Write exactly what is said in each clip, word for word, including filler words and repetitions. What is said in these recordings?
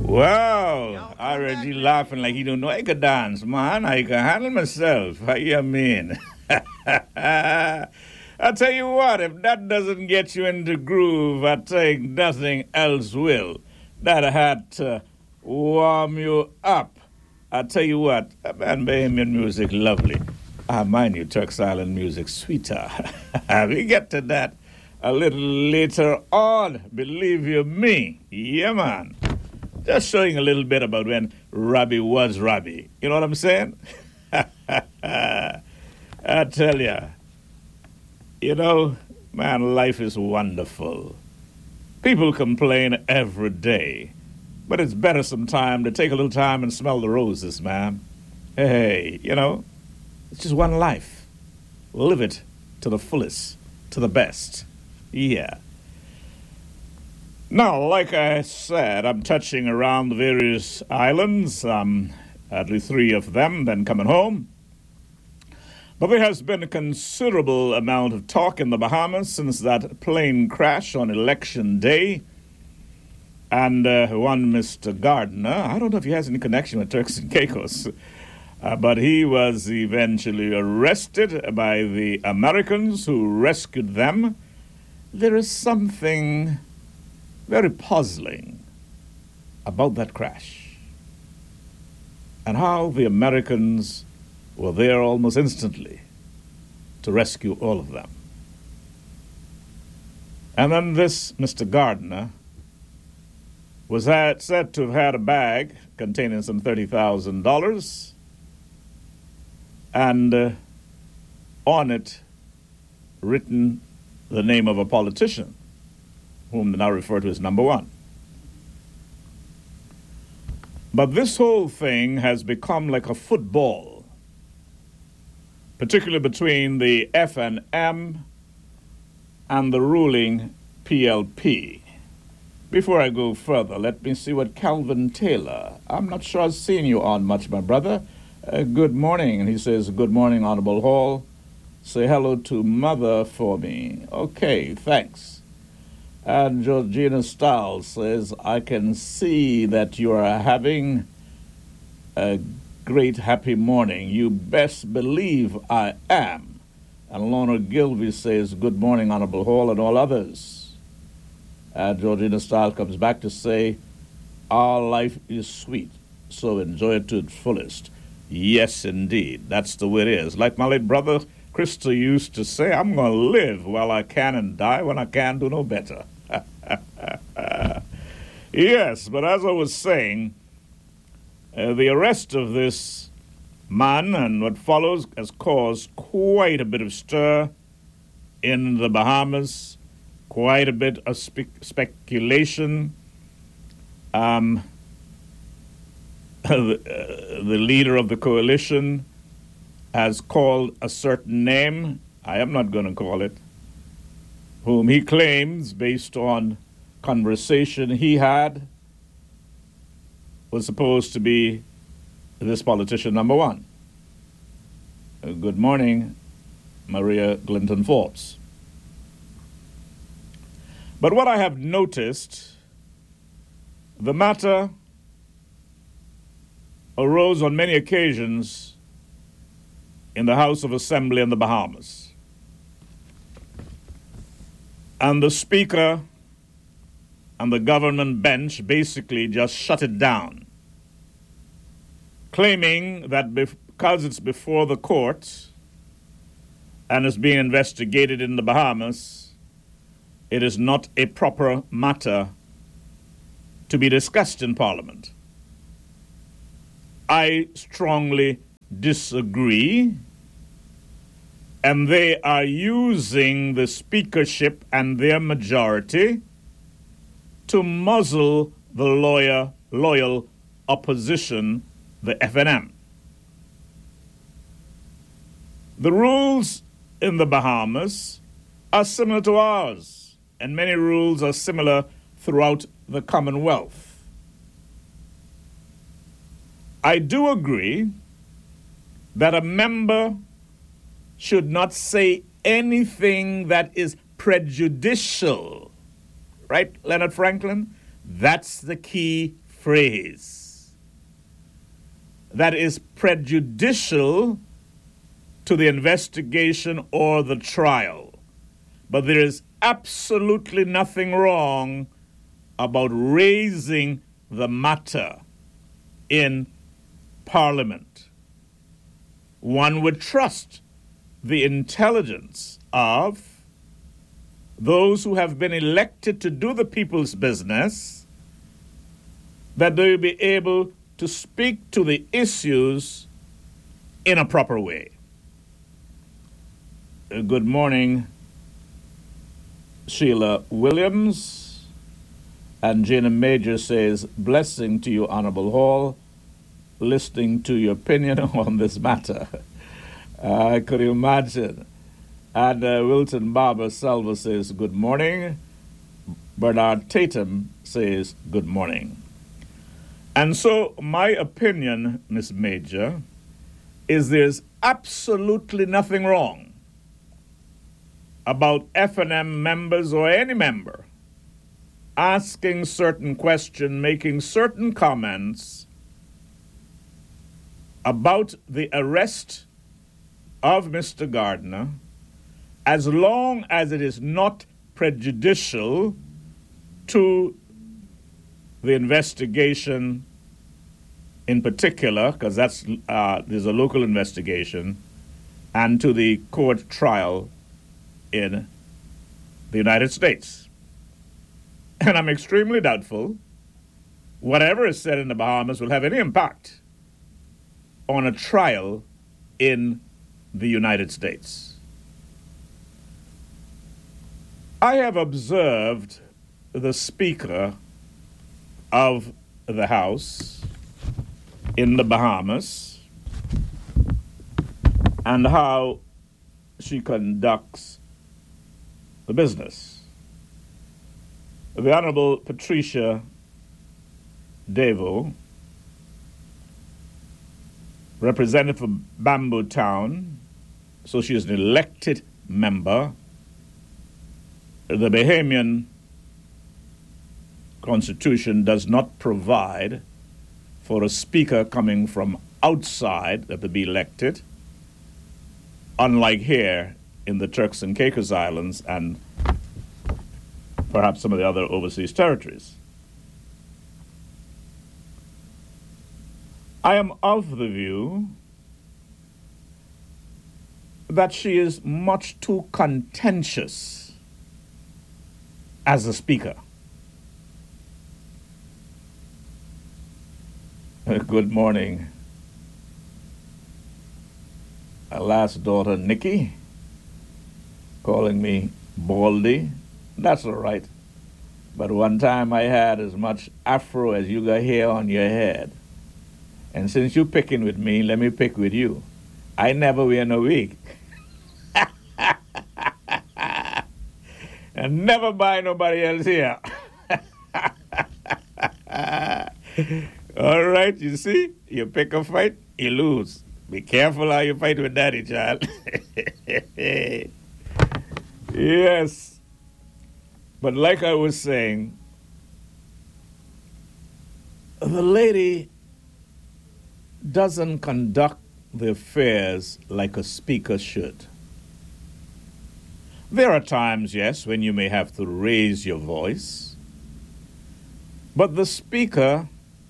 Wow, already laughing like he don't know I can dance, man. I can handle myself. How you mean? I tell you what, if that doesn't get you into groove, I think nothing else will. That had to warm you up. I tell you what, man, Bahamian music, lovely. Ah, mind you, Turks Island music, sweeter. We get to that a little later on, believe you me. Yeah, man. Just showing a little bit about when Robbie was Robbie. You know what I'm saying? I tell ya, you know, man, life is wonderful. People complain every day, but it's better sometime to take a little time and smell the roses, man. Hey, you know, it's just one life. Live it to the fullest, to the best. Yeah. Now, like I said, I'm touching around the various islands, um, at least three of them, then coming home. But there has been a considerable amount of talk in the Bahamas since that plane crash on election day. And uh, one Mister Gardner, I don't know if he has any connection with Turks and Caicos, uh, but he was eventually arrested by the Americans who rescued them. There is something very puzzling about that crash and how the Americans were there almost instantly to rescue all of them. And then this Mister Gardner was had, said to have had a bag containing some thirty thousand dollars, and uh, on it written the name of a politician, whom they now refer to as number one. But this whole thing has become like a football, particularly between the F N M and the ruling P L P. Before I go further, let me see what Calvin Taylor, I'm not sure I've seen you on much, my brother. Uh, good morning. And he says, good morning, Honorable Hall. Say hello to Mother for me. Okay, thanks. And Georgina Stiles says, I can see that you are having a great happy morning. You best believe I am. And Lorna Gilvey says, good morning, Honorable Hall, and all others. And Georgina Stiles comes back to say, our life is sweet, so enjoy it to its fullest. Yes, indeed. That's the way it is. Like my late brother Krista used to say, I'm going to live while I can and die when I can do no better. Yes, but as I was saying, uh, the arrest of this man and what follows has caused quite a bit of stir in the Bahamas, quite a bit of spe- speculation. Um, the, uh, the leader of the coalition has called a certain name, I am not going to call it, whom he claims, based on conversation he had, was supposed to be this politician number one. Uh, good morning, Maria Glinton Forbes. But what I have noticed, the matter arose on many occasions in the House of Assembly in the Bahamas. And the Speaker and the government bench basically just shut it down, claiming that because it's before the court and is being investigated in the Bahamas, it is not a proper matter to be discussed in Parliament. I strongly disagree, and they are using the speakership and their majority to muzzle the loyal, loyal opposition, the F N M. The rules in the Bahamas are similar to ours, and many rules are similar throughout the Commonwealth. I do agree that a member should not say anything that is prejudicial. Right, Leonard Franklin? That's the key phrase that is prejudicial to the investigation or the trial. But there is absolutely nothing wrong about raising the matter in Parliament. One would trust the intelligence of those who have been elected to do the people's business, that they will be able to speak to the issues in a proper way. Uh, good morning, Sheila Williams. And Jana Major says, blessing to you, Honorable Hall, listening to your opinion on this matter. Uh, could you imagine? And uh, Wilton Barber Salva says, good morning. Bernard Tatum says, good morning. And so my opinion, Miss Major, is there's absolutely nothing wrong about F N M members or any member asking certain questions, making certain comments about the arrest of Mister Gardner, as long as it is not prejudicial to the investigation in particular, because that's uh, there's a local investigation, and to the court trial in the United States. And I'm extremely doubtful whatever is said in the Bahamas will have any impact on a trial in the United States. I have observed the Speaker of the House in the Bahamas and how she conducts the business. The Honorable Patricia Devo, representative for Bamboo Town, so she is an elected member. The Bahamian Constitution does not provide for a speaker coming from outside that to be elected, unlike here in the Turks and Caicos Islands and perhaps some of the other overseas territories. I am of the view that she is much too contentious as a speaker. Good morning. My last daughter, Nikki, calling me Baldy. That's all right. But one time I had as much afro as you got hair on your head. And since you picking with me, let me pick with you. I never wear no wig. And never buy nobody else here. All right, you see? You pick a fight, you lose. Be careful how you fight with daddy, child. Yes. But like I was saying, the lady doesn't conduct the affairs like a speaker should. There are times, yes, when you may have to raise your voice, but the speaker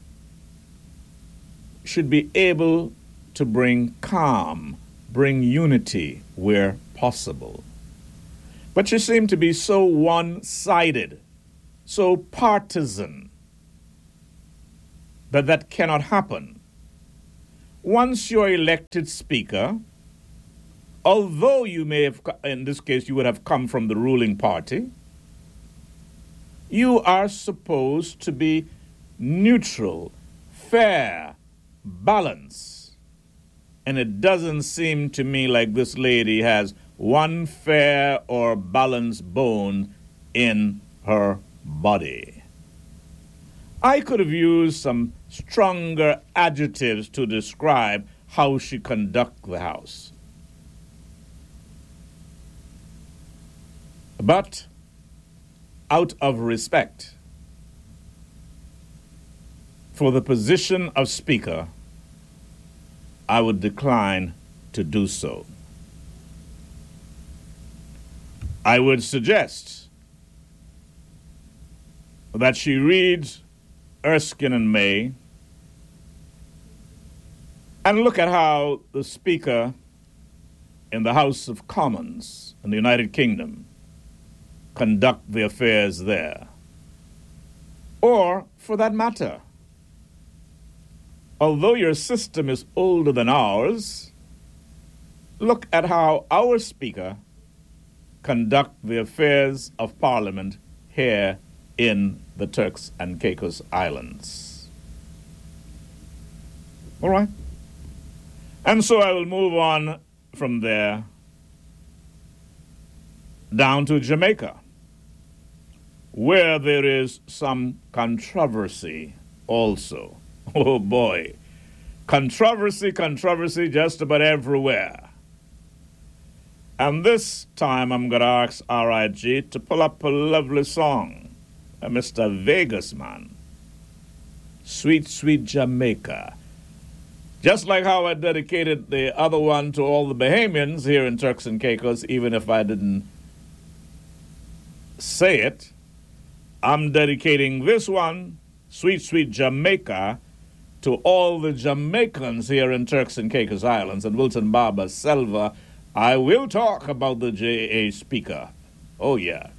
should be able to bring calm, bring unity where possible. But you seem to be so one-sided, so partisan, that that cannot happen. Once you're elected speaker, although you may have, in this case, you would have come from the ruling party, you are supposed to be neutral, fair, balanced. And it doesn't seem to me like this lady has one fair or balanced bone in her body. I could have used some stronger adjectives to describe how she conducts the House. But out of respect for the position of Speaker, I would decline to do so. I would suggest that she reads Erskine and May and look at how the Speaker in the House of Commons in the United Kingdom conduct the affairs there. Or, for that matter, although your system is older than ours, look at how our Speaker conduct the affairs of Parliament here in the Turks and Caicos Islands. All right? And so I will move on from there down to Jamaica, where there is some controversy also. Oh boy. Controversy, controversy just about everywhere. And this time I'm going to ask R I G to pull up a lovely song, uh, Mister Vegas Man. Sweet, Sweet Jamaica. Just like how I dedicated the other one to all the Bahamians here in Turks and Caicos, even if I didn't say it, I'm dedicating this one, Sweet, Sweet Jamaica, to all the Jamaicans here in Turks and Caicos Islands. And Wilton Barber Selva, I will talk about the J A Speaker. Oh, yeah.